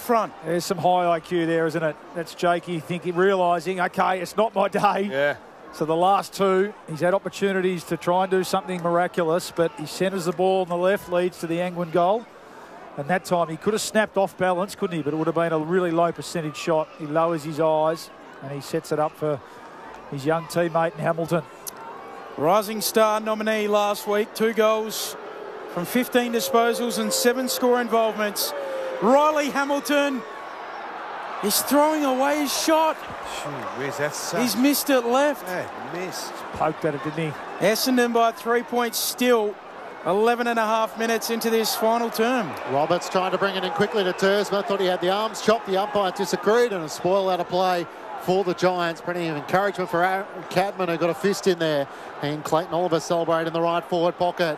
front. There's some high IQ there, isn't it? That's Jakey realising, okay, it's not my day. Yeah. So the last two, he's had opportunities to try and do something miraculous, but he centres the ball on the left, leads to the Angwin goal. And that time he could have snapped off balance, couldn't he? But it would have been a really low percentage shot. He lowers his eyes and he sets it up for his young teammate in Hamilton. Rising Star nominee last week, 2 goals from 15 disposals and 7 score involvements. Riley Hamilton is throwing away his shot. Where's that son? He's missed it left. Miss. Poked at it, didn't he? Essendon by 3 points still. 11 and a half minutes into this final term. Roberts trying to bring it in quickly to Tersma. Thought he had the arms chopped. The umpire disagreed and a spoil out of play for the Giants. Plenty of encouragement for Aaron Cadman, who got a fist in there. And Clayton Oliver celebrating in the right forward pocket.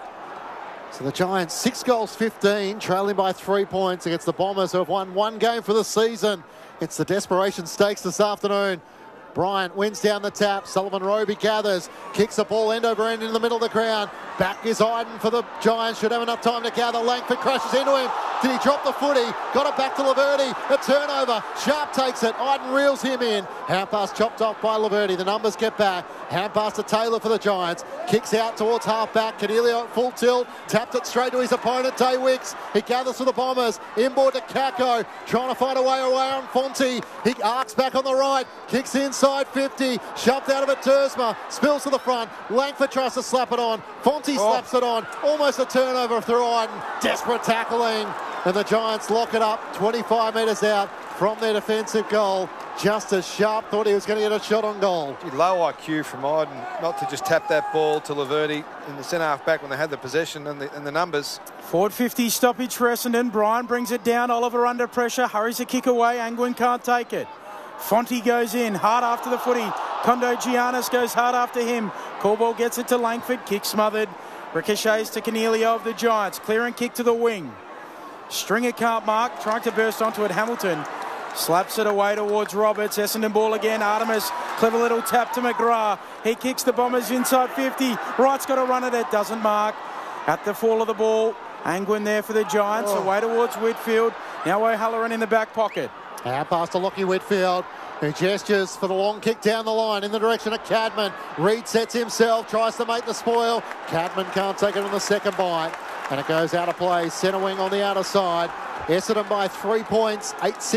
So the Giants 6 goals 15, trailing by 3 points against the Bombers, who have won 1 game for the season. It's the desperation stakes this afternoon. Bryant wins down the tap. Sullivan Roby gathers, kicks the ball end over end in the middle of the ground. Back is Iden for the Giants. Should have enough time to gather. Langford crashes into him. Did he drop the footy? Got it back to Laverty. A turnover. Sharp takes it. Iden reels him in. Hand pass chopped off by Laverty. The numbers get back. Hand pass to Taylor for the Giants. Kicks out towards half back. Canelio at full tilt. Tapped it straight to his opponent, Day Wicks. He gathers for the Bombers. Inboard to Kako. Trying to find a way away on Fonte. He arcs back on the right. Kicks inside 50. Shoved out of it Tersma. Spills to the front. Langford tries to slap it on. Fonte slaps it on. Almost a turnover through Iden. Desperate tackling. And the Giants lock it up 25 metres out from their defensive goal. Justice Sharp thought he was going to get a shot on goal. Low IQ from Iden not to just tap that ball to Laverty in the centre half back when they had the possession and the numbers. Forward 50 stoppage for Essendon. Bryan brings it down. Oliver under pressure. Hurries a kick away. Angwin can't take it. Fonte goes in. Hard after the footy. Kondo Giannis goes hard after him. Corball gets it to Langford. Kick smothered. Ricochets to Canelio of the Giants. Clear and kick to the wing. Stringer can't mark. Trying to burst onto it. Hamilton slaps it away towards Roberts. Essendon ball again. Artemis. Clever little tap to McGrath. He kicks the Bombers inside 50. Wright's got a run at it. Doesn't mark. At the fall of the ball. Angwin there for the Giants. Away towards Whitfield. Now O'Halloran in the back pocket. Out past to Lockie Whitfield, who gestures for the long kick down the line in the direction of Cadman. Reid sets himself, tries to make the spoil. Cadman can't take it on the second bite. And it goes out of play. Centre wing on the outer side. Essendon by 3 points,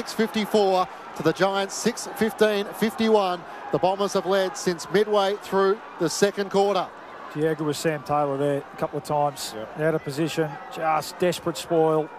8-6-54 to the Giants 6-15-51. The Bombers have led since midway through the second quarter. Diego with Sam Taylor there a couple of times. Yep. Out of position. Just desperate spoil.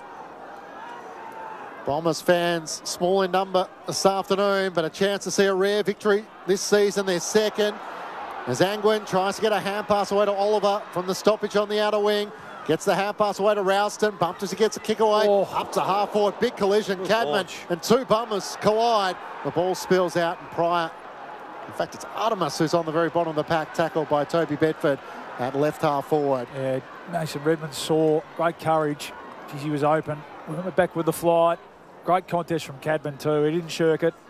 Bombers fans small in number this afternoon, but a chance to see a rare victory this season, their second. As Angwin tries to get a hand pass away to Oliver from the stoppage on the outer wing. Gets the hand pass away to Ralston. Bumped as he gets a kick away. Up to half forward. Big collision. Cadman and 2 Bombers collide. The ball spills out and Pryor. In fact, it's Artemis who's on the very bottom of the pack, tackled by Toby Bedford at left half forward. Yeah, Mason Redmond saw great courage. Geez, he was open. We went back with the flight. Great contest from Cadman too. He didn't shirk it.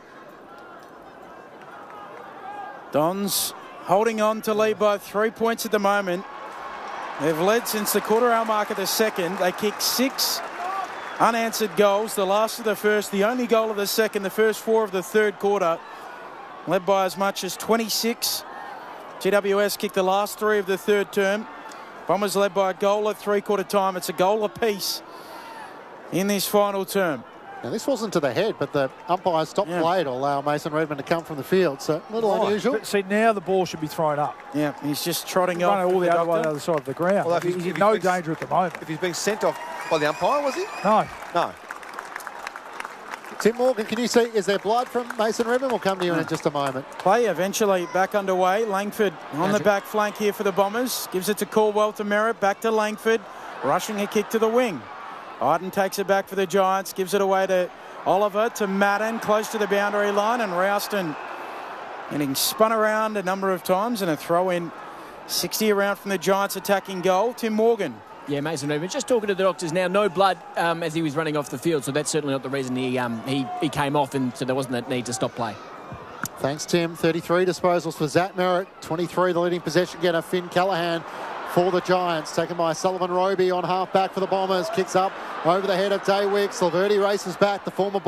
Dons holding on to lead by 3 points at the moment. They've led since the quarter-hour mark of the second. They kicked 6 unanswered goals. The last of the first, the only goal of the second, the first 4 of the third quarter. Led by as much as 26. GWS kicked the last 3 of the third term. Bombers led by a goal at three-quarter time. It's a goal apiece in this final term. Now, this wasn't to the head, but the umpire stopped play to allow Mason Redmond to come from the field. So, a little unusual. But see, now the ball should be thrown up. Yeah, he's just trotting off. Running all the other way to the other side of the ground. Well, he's in no danger at the moment. If he's being sent off by the umpire, was he? No. No. Tim Morgan, can you see, is there blood from Mason Redmond? We'll come to you in just a moment. Play eventually back underway. Langford on the back flank here for the Bombers. Gives it to Caldwell to Merritt. Back to Langford. Rushing a kick to the wing. Iden takes it back for the Giants. Gives it away to Oliver, to Madden, close to the boundary line. And Ralston getting spun around a number of times. And a throw in 60 around from the Giants attacking goal. Tim Morgan. Yeah, Mason Redmond just talking to the doctors now. No blood as he was running off the field, so that's certainly not the reason he came off, and so there wasn't that need to stop play. Thanks, Tim. 33 disposals for Zach Merritt. 23 the leading possession getter, Finn Callaghan for the Giants. Taken by Sullivan Roby on half back for the Bombers. Kicks up over the head of Day Wicks. Laverty races back, the former